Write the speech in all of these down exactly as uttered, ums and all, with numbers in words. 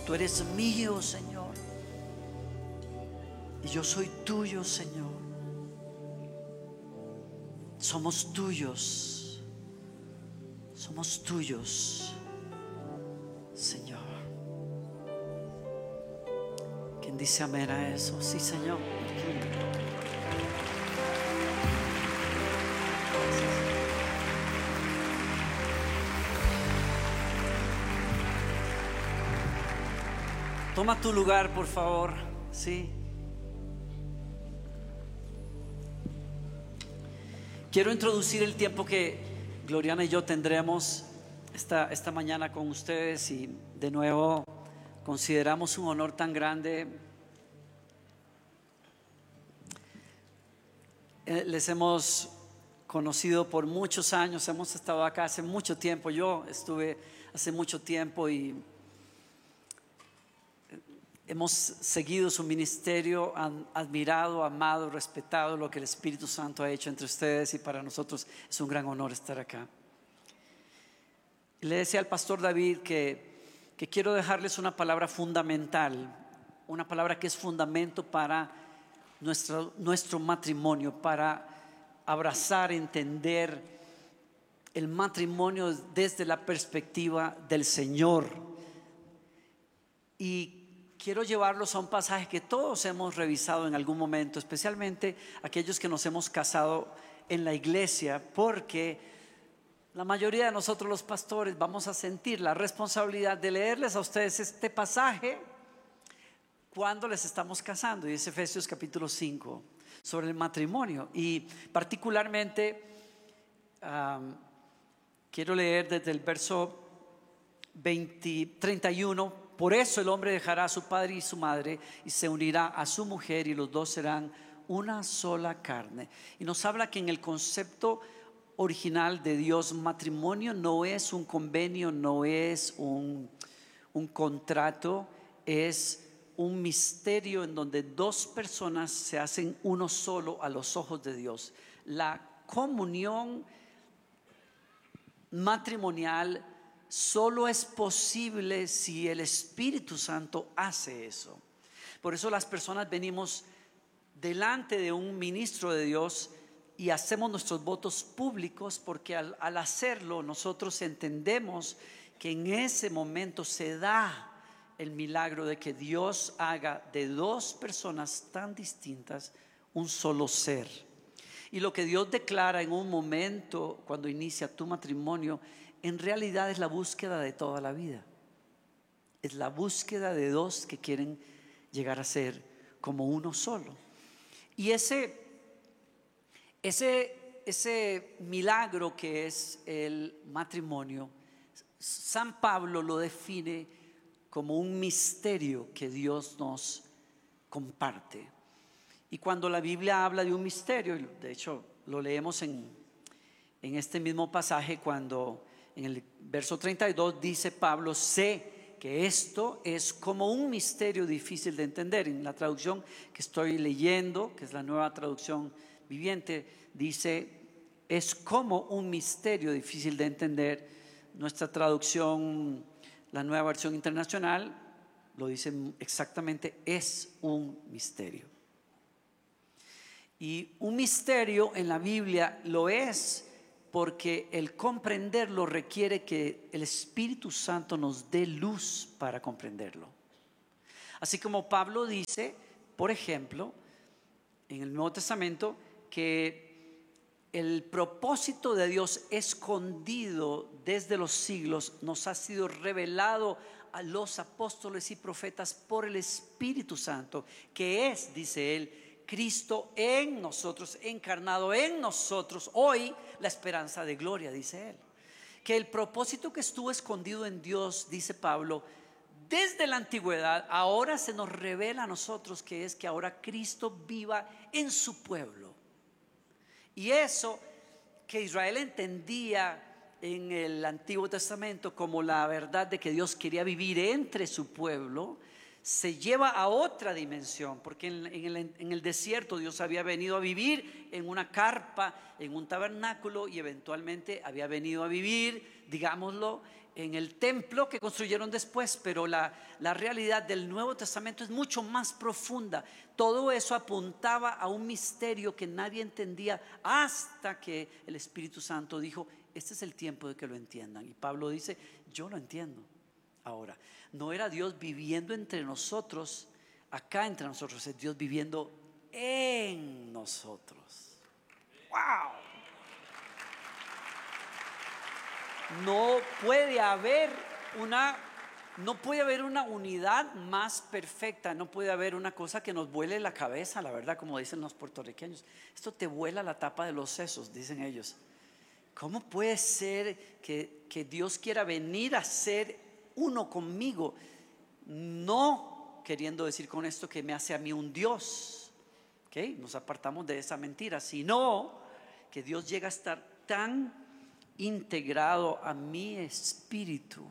Tú eres mío, Señor, y yo soy tuyo, Señor. Somos tuyos, somos tuyos, Señor. ¿Quién dice amén a eso? Sí, Señor. Toma tu lugar, por favor. Sí. Quiero introducir el tiempo que Gloriana y yo tendremos esta, esta mañana con ustedes, y de nuevo consideramos un honor tan grande. Eh, les hemos conocido por muchos años, hemos estado acá hace mucho tiempo. Yo estuve hace mucho tiempo y hemos seguido su ministerio, han admirado, amado, respetado lo que el Espíritu Santo ha hecho entre ustedes, y para nosotros es un gran honor estar acá. Le decía al pastor David que, que quiero dejarles una palabra fundamental, una palabra que es fundamento para nuestro, nuestro matrimonio, para abrazar, entender el matrimonio desde la perspectiva del Señor. Y quiero llevarlos a un pasaje que todos hemos revisado en algún momento, especialmente aquellos que nos hemos casado en la iglesia, porque la mayoría de nosotros los pastores vamos a sentir la responsabilidad de leerles a ustedes este pasaje cuando les estamos casando, y es Efesios capítulo cinco, sobre el matrimonio. Y particularmente um, quiero leer desde el verso veinte, treinta y uno. Por eso el hombre dejará a su padre y su madre y se unirá a su mujer, y los dos serán una sola carne. Y nos habla que en el concepto original de Dios, matrimonio no es un convenio, no es un, un contrato, es un misterio en donde dos personas se hacen uno solo a los ojos de Dios. La comunión matrimonial solo es posible si el Espíritu Santo hace eso. Por eso las personas venimos delante de un ministro de Dios y hacemos nuestros votos públicos, porque al, al hacerlo nosotros entendemos que en ese momento se da el milagro de que Dios haga de dos personas tan distintas un solo ser. Y lo que Dios declara en un momento cuando inicia tu matrimonio, en realidad es la búsqueda de toda la vida. Es la búsqueda de dos que quieren llegar a ser como uno solo. Y ese, ese, ese milagro que es el matrimonio, San Pablo lo define como un misterio que Dios nos comparte. Y cuando la Biblia habla de un misterio, de hecho lo leemos en, en este mismo pasaje, cuando en el verso treinta y dos dice Pablo: sé que esto es como un misterio difícil de entender. En la traducción que estoy leyendo, que es la Nueva Traducción Viviente, dice: es como un misterio difícil de entender. Nuestra traducción, la Nueva Versión Internacional, lo dice exactamente: es un misterio. Y un misterio en la Biblia lo es porque el comprenderlo requiere que el Espíritu Santo nos dé luz para comprenderlo. Así como Pablo dice, por ejemplo, en el Nuevo Testamento, que el propósito de Dios escondido desde los siglos nos ha sido revelado a los apóstoles y profetas por el Espíritu Santo, que es, dice él, Cristo en nosotros, encarnado en nosotros, hoy la esperanza de gloria, dice él. Que el propósito que estuvo escondido en Dios, dice Pablo, desde la antigüedad, ahora se nos revela a nosotros, que es que ahora Cristo viva en su pueblo. Y eso que Israel entendía en el Antiguo Testamento como la verdad de que Dios quería vivir entre su pueblo, se lleva a otra dimensión, porque en, en, el, en el desierto Dios había venido a vivir en una carpa, en un tabernáculo, y eventualmente había venido a vivir, digámoslo, en el templo que construyeron después, pero la, la realidad del Nuevo Testamento es mucho más profunda. Todo eso apuntaba a un misterio que nadie entendía hasta que el Espíritu Santo dijo: este es el tiempo de que lo entiendan. Y Pablo dice: yo lo entiendo ahora. No era Dios viviendo entre nosotros, acá entre nosotros, es Dios viviendo en nosotros. ¡Wow! No puede haber una, no puede haber una unidad más perfecta. No puede haber una cosa que nos vuele la cabeza, la verdad, como dicen los puertorriqueños. Esto te vuela la tapa de los sesos, dicen ellos. ¿Cómo puede ser que, que Dios quiera venir a ser uno conmigo? No queriendo decir con esto que me hace a mí un Dios, ¿okay? Nos apartamos de esa mentira, sino que Dios llega a estar tan integrado a mi espíritu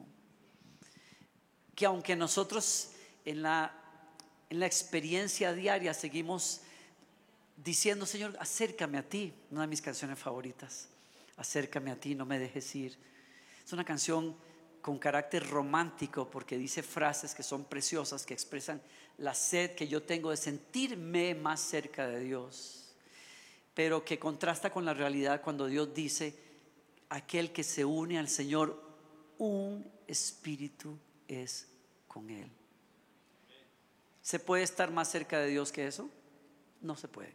que aunque nosotros en la, en la experiencia diaria seguimos diciendo: Señor, acércame a ti. Una de mis canciones favoritas, acércame a ti, no me dejes ir. Es una canción con carácter romántico porque dice frases que son preciosas, que expresan la sed que yo tengo de sentirme más cerca de Dios, pero que contrasta con la realidad cuando Dios dice: aquel que se une al Señor, un espíritu es con Él. ¿Se puede estar más cerca de Dios que eso? No se puede.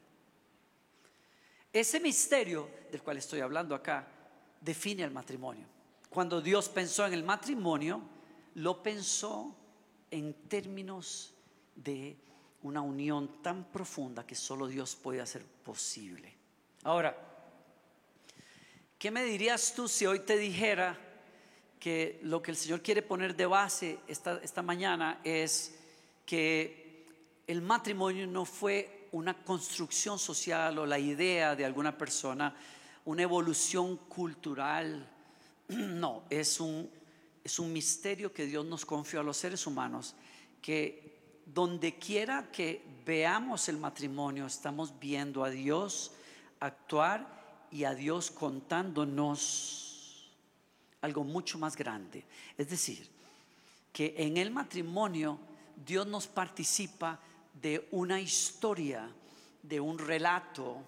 Ese misterio del cual estoy hablando acá define el matrimonio. Cuando Dios pensó en el matrimonio, lo pensó en términos de una unión tan profunda que solo Dios puede hacer posible. Ahora, ¿qué me dirías tú si hoy te dijera que lo que el Señor quiere poner de base esta, esta mañana es que el matrimonio no fue una construcción social o la idea de alguna persona, una evolución cultural? No, es un, es un misterio que Dios nos confió a los seres humanos, que donde quiera que veamos el matrimonio estamos viendo a Dios actuar y a Dios contándonos algo mucho más grande. Es decir, que en el matrimonio Dios nos participa de una historia, de un relato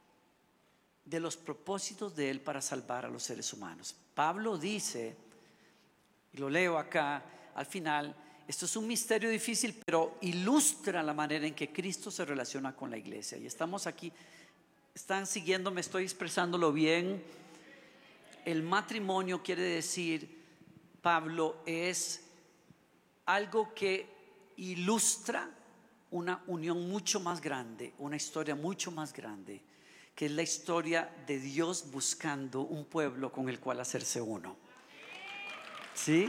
de los propósitos de Él para salvar a los seres humanos. Pablo dice, y lo leo acá al final, esto es un misterio difícil, pero ilustra la manera en que Cristo se relaciona con la iglesia. Y estamos aquí, están siguiéndome, estoy expresándolo bien. El matrimonio, quiere decir, Pablo, es algo que ilustra una unión mucho más grande, una historia mucho más grande, que es la historia de Dios buscando un pueblo con el cual hacerse uno. ¿Sí?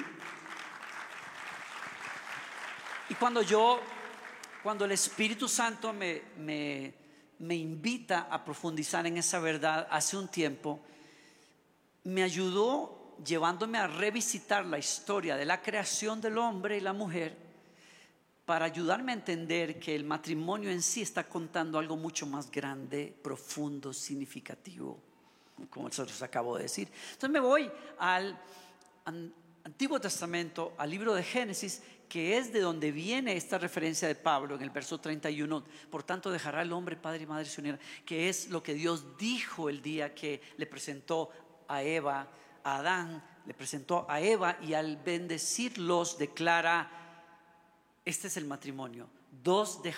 Y cuando yo, cuando el Espíritu Santo me, me, me invita a profundizar en esa verdad hace un tiempo, me ayudó llevándome a revisitar la historia de la creación del hombre y la mujer, para ayudarme a entender que el matrimonio en sí está contando algo mucho más grande, profundo, significativo, como nosotros acabo de decir. Entonces me voy al Antiguo Testamento, al libro de Génesis, que es de donde viene esta referencia de Pablo en el verso treinta y uno. Por tanto dejará el hombre padre y madre se unirán, que es lo que Dios dijo el día que le presentó a Eva, a Adán, le presentó a Eva, y al bendecirlos declara: este es el matrimonio, dos dejarán